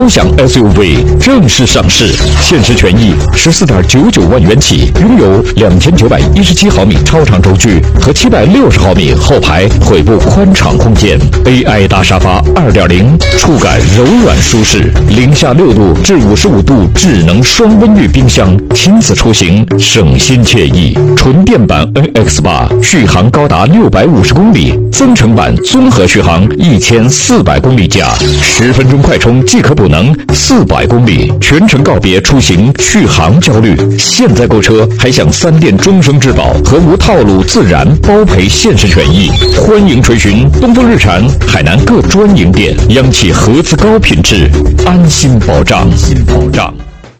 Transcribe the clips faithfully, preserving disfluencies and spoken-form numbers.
高享 S U V 正式上市，限时权益十四点九九万元起，拥有两千九百一十七毫米超长轴距和七百六十毫米后排腿部宽敞空间 ，A I 大沙发二点零，触感柔软舒适，零下六度至五十五度智能双温域冰箱，亲子出行省心惬意。纯电版 N X 八续航高达六百五十公里，增程版综合续航一千四百公里加，十分钟快充即可补能四百公里，全程告别出行续航焦虑。现在购车还享三电终生质保和无套路自燃包赔限时权益。欢迎垂询东风日产海南各专营店，央企合资高品质，安心保障，安心保障。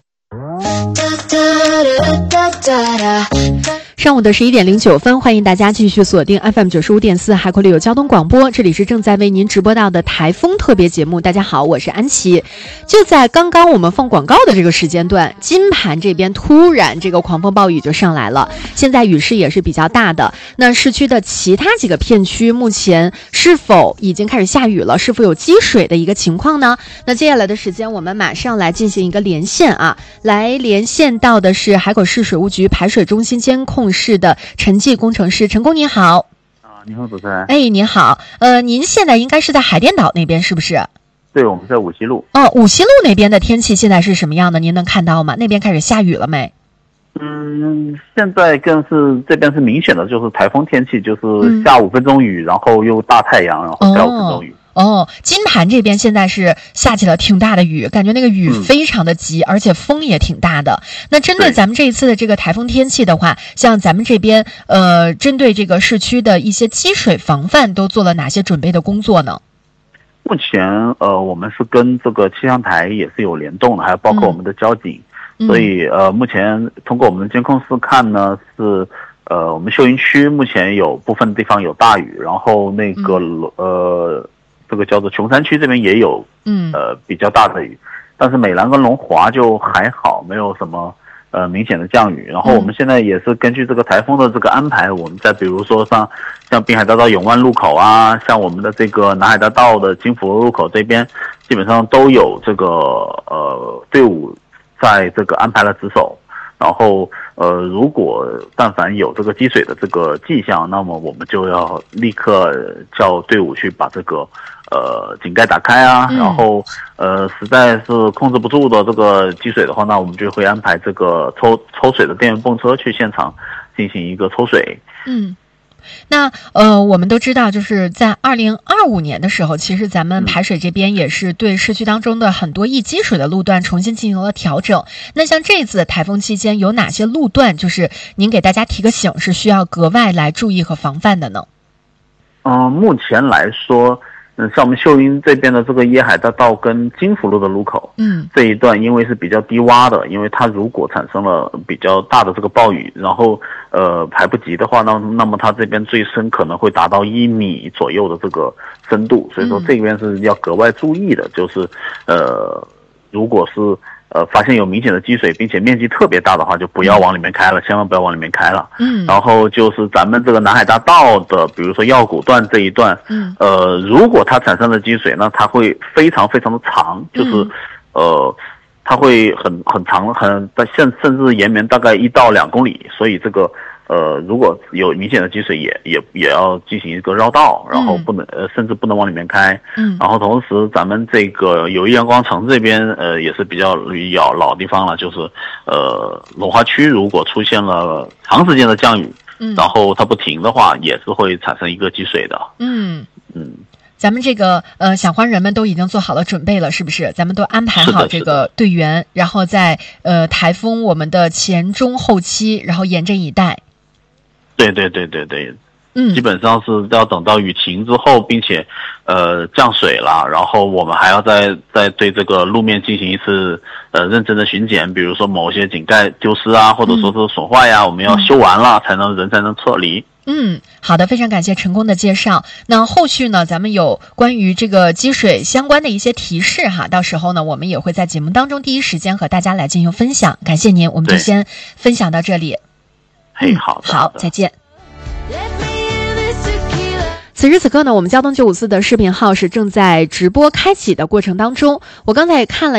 上午的十一点零九分，欢迎大家继续锁定 F M 九十五点四海口旅游交通广播，这里是正在为您直播到的台风特别节目。大家好，我是安琪。就在刚刚我们放广告的这个时间段，金盘这边突然这个狂风暴雨就上来了，现在雨势也是比较大的。那市区的其他几个片区目前是否已经开始下雨了？是否有积水的一个情况呢？那接下来的时间，我们马上来进行一个连线啊，来连线到的是海口市水务局排水中心监控室的陈继工程师。陈工您好。 啊，你好，主持人。 哎，您好。呃，您现在应该是在海淀岛那边是不是？ 对，我们在五溪路。 哦，五溪路那边的天气现在是什么样的？您能看到吗？那边开始下雨了没？ 嗯，现在更是这边是明显的，就是台风天气，就是下五分钟雨，嗯、然后又大太阳，然后下五分钟雨。 哦，金盘这边现在是下起了挺大的雨，感觉那个雨非常的急，嗯、而且风也挺大的。那针对咱们这一次的这个台风天气的话，像咱们这边呃，针对这个市区的一些积水防范都做了哪些准备的工作呢？ 目前呃，我们是跟这个气象台也是有联动的，还有包括我们的交警，嗯、所以呃，目前通过我们的监控室看呢是。呃，我们秀云区目前有部分地方有大雨，然后那个、嗯、呃，这个叫做琼山区这边也有，嗯，呃，比较大的雨，但是美兰跟龙华就还好，没有什么呃明显的降雨。然后我们现在也是根据这个台风的这个安排，我们在比如说像像滨海大道永万路口啊，像我们的这个南海大道的金福路口这边，基本上都有这个呃队伍在这个安排了值守。然后，呃，如果但凡有这个积水的这个迹象，那么我们就要立刻叫队伍去把这个，呃，井盖打开啊。嗯、然后，呃，实在是控制不住的这个积水的话，那我们就会安排这个抽抽水的电源泵车去现场进行一个抽水。 嗯。那呃，我们都知道，就是在二零二五年的时候，其实咱们排水这边也是对市区当中的很多易积水的路段重新进行了调整。那像这次台风期间，有哪些路段就是您给大家提个醒，是需要格外来注意和防范的呢？ 嗯、呃，目前来说。嗯，像我们秀英这边的这个椰海大道跟金福路的路口，嗯，这一段因为是比较低洼的，因为它如果产生了比较大的这个暴雨，然后呃排不及的话，那那么它这边最深可能会达到一米左右的这个深度，所以说这边是要格外注意的，就是呃如果是。呃，发现有明显的积水，并且面积特别大的话，就不要往里面开了，嗯、千万不要往里面开了。嗯。然后就是咱们这个南海大道的，比如说药谷段这一段，嗯。呃，如果它产生了积水，那它会非常非常的长，就是，嗯、呃，它会很很长，很甚甚至延绵大概一到两公里，所以这个。呃，如果有明显的积水也，也也也要进行一个绕道，然后不能呃，甚至不能往里面开。嗯。然后同时，咱们这个友谊阳光城这边，呃，也是比较比较老地方了，就是呃，龙华区如果出现了长时间的降雨，嗯，然后它不停的话，也是会产生一个积水的。嗯嗯。 咱们这个呃小黄人们都已经做好了准备了，是不是？咱们都安排好这个队员，然后在呃台风我们的前中后期，然后严阵以待。 对对对对对，嗯，基本上是要等到雨停之后，并且呃降水了，然后我们还要再再对这个路面进行一次呃认真的巡检，比如说某些井盖丢失啊，或者说是损坏呀、啊，嗯、我们要修完了才能人才能撤离。 嗯，好的，非常感谢陈工的介绍。那后续呢，咱们有关于这个积水相关的一些提示哈，到时候呢，我们也会在节目当中第一时间和大家来进行分享。感谢您，我们就先分享到这里。 嘿，好的， 好，再见。此时此刻呢，我们交通九五四的视频号是正在直播开启的过程当中。我刚才也看了。